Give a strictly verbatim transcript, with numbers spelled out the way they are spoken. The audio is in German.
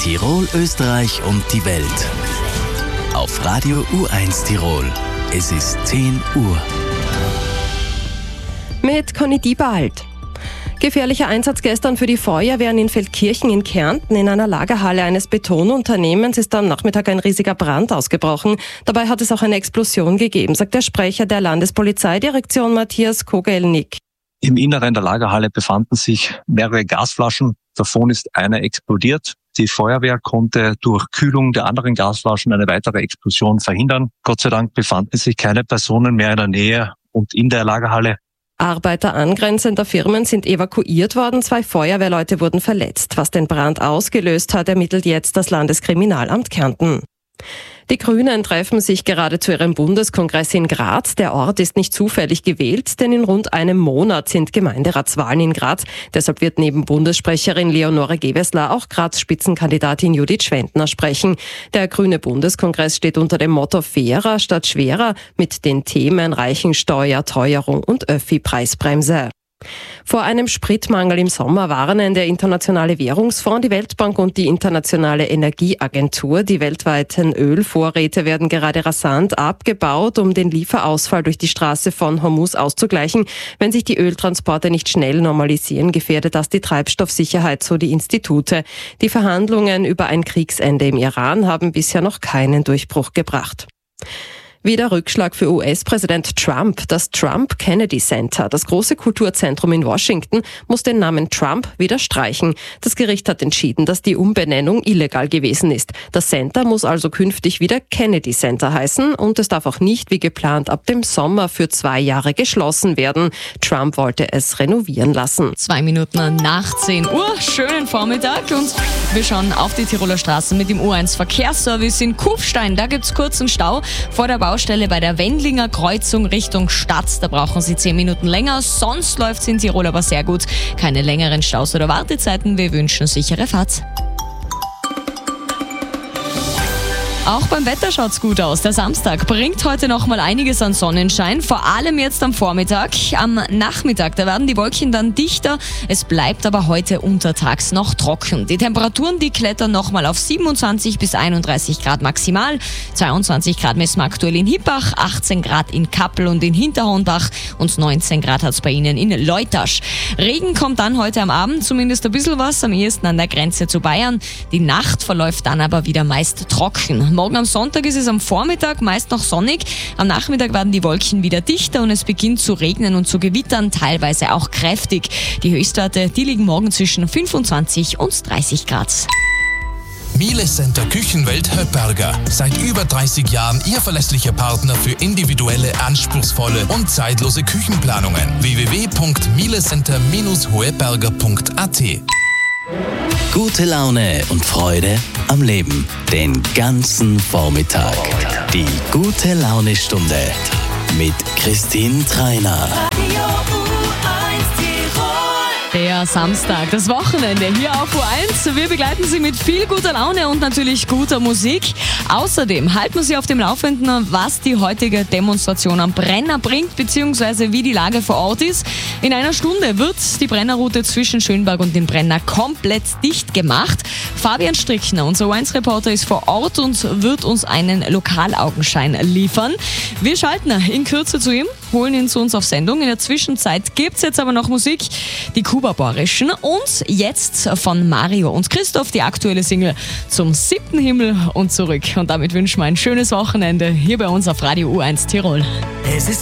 Tirol, Österreich und die Welt. Auf Radio U eins Tirol. Es ist zehn Uhr. Mit Conny Diebald. Gefährlicher Einsatz gestern für die Feuerwehren in Feldkirchen in Kärnten. In einer Lagerhalle eines Betonunternehmens ist am Nachmittag ein riesiger Brand ausgebrochen. Dabei hat es auch eine Explosion gegeben, sagt der Sprecher der Landespolizeidirektion Matthias Kogelnick. Im Inneren der Lagerhalle befanden sich mehrere Gasflaschen. Davon ist eine explodiert. Die Feuerwehr konnte durch Kühlung der anderen Gasflaschen eine weitere Explosion verhindern. Gott sei Dank befanden sich keine Personen mehr in der Nähe und in der Lagerhalle. Arbeiter angrenzender Firmen sind evakuiert worden, zwei Feuerwehrleute wurden verletzt. Was den Brand ausgelöst hat, ermittelt jetzt das Landeskriminalamt Kärnten. Die Grünen treffen sich gerade zu ihrem Bundeskongress in Graz. Der Ort ist nicht zufällig gewählt, denn in rund einem Monat sind Gemeinderatswahlen in Graz. Deshalb wird neben Bundessprecherin Leonore Gewessler auch Graz-Spitzenkandidatin Judith Schwendner sprechen. Der Grüne Bundeskongress steht unter dem Motto Fairer statt schwerer mit den Themen Reichensteuer, Teuerung und Öffi-Preisbremse. Vor einem Spritmangel im Sommer warnen der Internationale Währungsfonds, die Weltbank und die Internationale Energieagentur. Die weltweiten Ölvorräte werden gerade rasant abgebaut, um den Lieferausfall durch die Straße von Hormuz auszugleichen. Wenn sich die Öltransporte nicht schnell normalisieren, gefährdet das die Treibstoffsicherheit, so die Institute. Die Verhandlungen über ein Kriegsende im Iran haben bisher noch keinen Durchbruch gebracht. Wieder Rückschlag für U S-Präsident Trump. Das Trump Kennedy Center, das große Kulturzentrum in Washington, muss den Namen Trump wieder streichen. Das Gericht hat entschieden, dass die Umbenennung illegal gewesen ist. Das Center muss also künftig wieder Kennedy Center heißen und es darf auch nicht wie geplant ab dem Sommer für zwei Jahre geschlossen werden. Trump wollte es renovieren lassen. Zwei Minuten nach zehn Uhr, schönen Vormittag und wir schauen auf die Tiroler Straßen mit dem U eins Verkehrsservice in Kufstein. Da gibt's kurzen Stau vor der Baustelle bei der Wendlinger Kreuzung Richtung Stadt. Da brauchen Sie zehn Minuten länger. Sonst läuft's in Tirol aber sehr gut. Keine längeren Staus oder Wartezeiten. Wir wünschen sichere Fahrt. Auch beim Wetter schaut's gut aus. Der Samstag bringt heute noch mal einiges an Sonnenschein, vor allem jetzt am Vormittag. Am Nachmittag, da werden die Wolken dann dichter. Es bleibt aber heute untertags noch trocken. Die Temperaturen, die klettern noch mal auf siebenundzwanzig bis einunddreißig Grad maximal. zweiundzwanzig Grad messen wir aktuell in Hippach, achtzehn Grad in Kappel und in Hinterhornbach und neunzehn Grad hat's bei Ihnen in Leutasch. Regen kommt dann heute am Abend, zumindest ein bisschen was, am ehesten an der Grenze zu Bayern. Die Nacht verläuft dann aber wieder meist trocken. Morgen am Sonntag ist es am Vormittag meist noch sonnig. Am Nachmittag werden die Wolken wieder dichter und es beginnt zu regnen und zu gewittern, teilweise auch kräftig. Die Höchstwerte, die liegen morgen zwischen fünfundzwanzig und dreißig Grad. Miele Center Küchenwelt Höpperger. Seit über dreißig Jahren Ihr verlässlicher Partner für individuelle, anspruchsvolle und zeitlose Küchenplanungen. w w w punkt mielecenter Bindestrich hoeberger punkt a t. Gute Laune und Freude am Leben. Den ganzen Vormittag. Die gute Laune-Stunde mit Christine Treiner. Der Samstag, das Wochenende hier auf U eins. Wir begleiten Sie mit viel guter Laune und natürlich guter Musik. Außerdem halten wir Sie auf dem Laufenden, was die heutige Demonstration am Brenner bringt, beziehungsweise wie die Lage vor Ort ist. In einer Stunde wird die Brennerroute zwischen Schönberg und dem Brenner komplett dicht gemacht. Fabian Strickner, unser U eins-Reporter, ist vor Ort und wird uns einen Lokalaugenschein liefern. Wir schalten in Kürze zu ihm, holen ihn zu uns auf Sendung. In der Zwischenzeit gibt's jetzt aber noch Musik. Die Kuba-Borischen und jetzt von Mario und Christoph die aktuelle Single Zum siebten Himmel und zurück. Und damit wünschen wir ein schönes Wochenende hier bei uns auf Radio U eins Tirol. Es ist